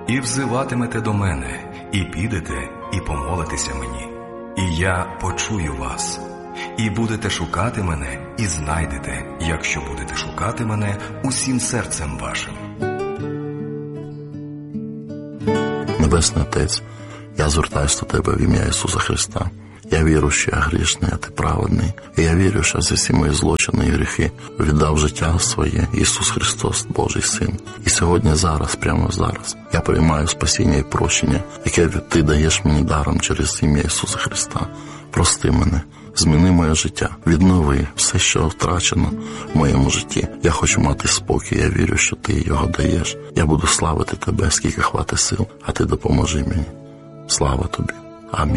І взиватимете до мене, і підете, і помолитеся мені, і я почую вас. І будете шукати мене, і знайдете, якщо будете шукати мене усім серцем вашим. Небесний Отець, я звертаюся до Тебе в ім'я Ісуса Христа. Я вірю, що я грішний, а Ти праведний. І я вірю, що за всі мої злочини і гріхи віддав життя своє Ісус Христос, Божий Син. І сьогодні, зараз, прямо зараз, я приймаю спасіння і прощення, яке Ти даєш мені даром через ім'я Ісуса Христа. Прости мене, зміни моє життя, віднови все, що втрачено в моєму житті. Я хочу мати спокій, я вірю, що Ти його даєш. Я буду славити Тебе, скільки хватить сил, а Ти допоможи мені. Слава Тобі. Амінь.